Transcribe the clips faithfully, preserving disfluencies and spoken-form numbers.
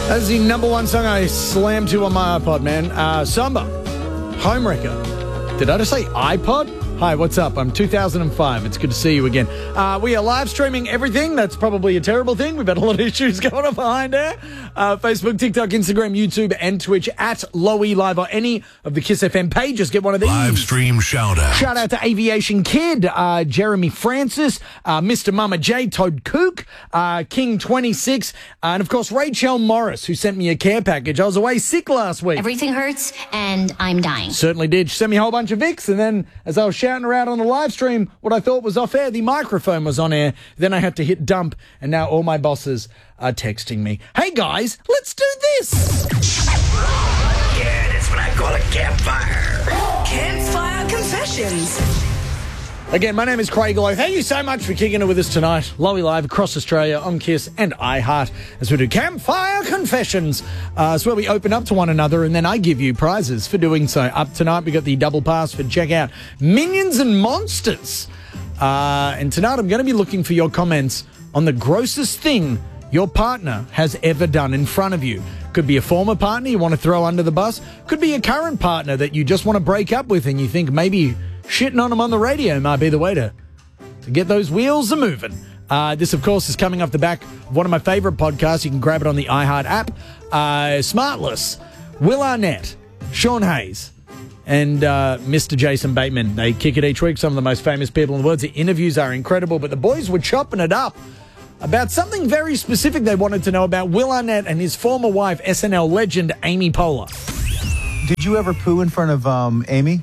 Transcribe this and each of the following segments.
That's the number one song I slammed to on my iPod, man. Uh, Samba, Homewrecker. Did I just say iPod? Hi, what's up? I'm two thousand five. It's good to see you again. Uh, we are live streaming everything. That's probably a terrible thing. We've had a lot of issues going on behind there. Uh, Facebook, TikTok, Instagram, YouTube, and Twitch at Lowy Live or any of the Kiss F M pages. Get one of these. Live stream shout out. Shout out to Aviation Kid, uh, Jeremy Francis, uh, Mister Mama J, Toad Cook, uh, King twenty-six, uh, and of course Rachel Morris, who sent me a care package. I was away sick last week. Everything hurts, and I'm dying. Certainly did. She sent me a whole bunch of Vicks, and then as I was shouting around on the live stream, what I thought was off air, the microphone was on air. Then I had to hit dump, and now all my bosses are texting me. Hey guys, let's do this. Yeah, that's what I call a campfire. Campfire Confessions. Again, my name is Craig Lowe. Thank you so much for kicking it with us tonight. Lowy Live across Australia on Kiss and iHeart as we do Campfire Confessions. Uh, it's where we open up to one another and then I give you prizes for doing so. Up tonight, we got the double pass for check out Minions and Monsters. Uh, and tonight, I'm going to be looking for your comments on the grossest thing your partner has ever done in front of you. Could be a former partner you want to throw under the bus. Could be a current partner that you just want to break up with and you think maybe shitting on them on the radio might be the way to, to get those wheels a-moving. Uh, this, of course, is coming off the back of one of my favourite podcasts. You can grab it on the iHeart app. Uh, Smartless, Will Arnett, Sean Hayes, and uh, Mister Jason Bateman. They kick it each week. Some of the most famous people in the world. The interviews are incredible, but the boys were chopping it up about something very specific they wanted to know about Will Arnett and his former wife, S N L legend Amy Poehler. Did you ever poo in front of um, Amy?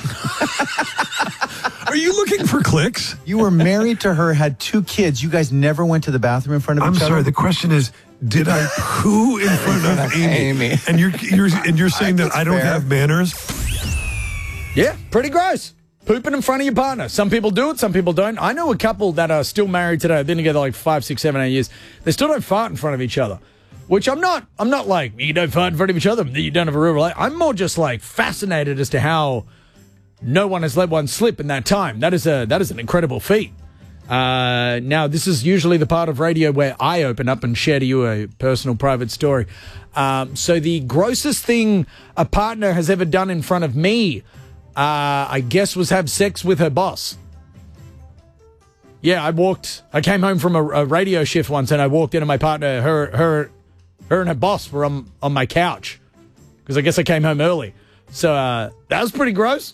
Are you looking for clicks? You were married to her, had two kids. You guys never went to the bathroom in front of I'm each other? sorry. The question is, did I poo in front of Amy? Amy. And you're you're and you're saying that I don't fair. have manners? Yeah, pretty gross. Pooping in front of your partner. Some people do it, some people don't. I know a couple that are still married today. They've been together like five, six, seven, eight years. They still don't fart in front of each other. Which I'm not, I'm not like, you don't fart in front of each other, you don't have a real relationship. I'm more just like fascinated as to how no one has let one slip in that time. That is a that is an incredible feat. Uh, now, this is usually the part of radio where I open up and share to you a personal, private story. Um, so the grossest thing a partner has ever done in front of me, uh, I guess, was have sex with her boss. Yeah, I walked, I came home from a, a radio shift once and I walked into my partner, her, her, her and her boss were on, on my couch because I guess I came home early. So uh, that was pretty gross.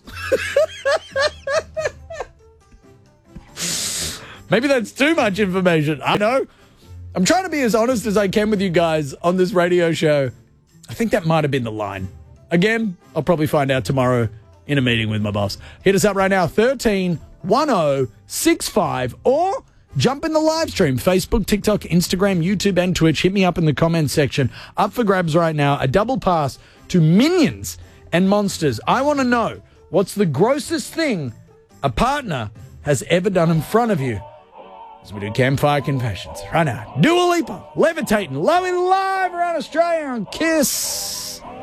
Maybe that's too much information. I don't know. I'm trying to be as honest as I can with you guys on this radio show. I think that might have been the line. Again, I'll probably find out tomorrow in a meeting with my boss. Hit us up right now, thirteen one oh six five, or jump in the live stream, Facebook, TikTok, Instagram, YouTube, and Twitch. Hit me up in the comments section. Up for grabs right now, a double pass to Minions and Monsters. I want to know, what's the grossest thing a partner has ever done in front of you? As we do Campfire Confessions right now. Dua Lipa, Levitating, Lowy Live around Australia on Kiss.